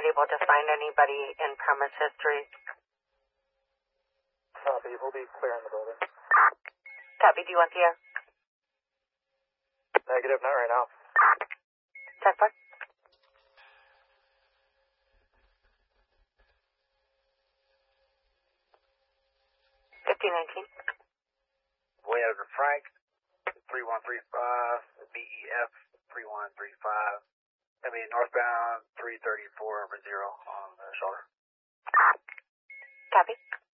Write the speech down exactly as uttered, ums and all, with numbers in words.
not able to find anybody in premise history. Copy, we'll be clearing the building. Copy, do you want the air? Negative, not right now. ten four. fifteen nineteen. Voyager Frank, three one three five, B E F three one three five. I mean, northbound three thirty-four over zero on the shoulder. Copy.